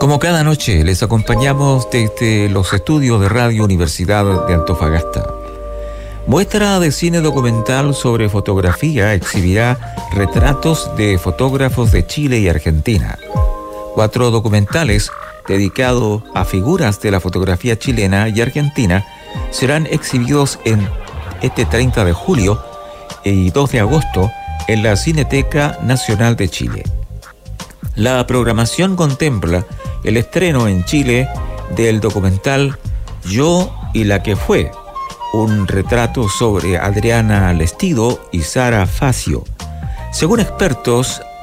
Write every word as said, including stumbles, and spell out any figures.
Como cada noche, les acompañamos desde los estudios de Radio Universidad de Antofagasta. Muestra de cine documental sobre fotografía exhibirá retratos de fotógrafos de Chile y Argentina. Cuatro documentales dedicados a figuras de la fotografía chilena y argentina serán exhibidos en este treinta de julio y dos de agosto en la Cineteca Nacional de Chile. La programación contempla el estreno en Chile del documental Yo y la que fue, un retrato sobre Adriana Lestido y Sara Facio. Según expertos,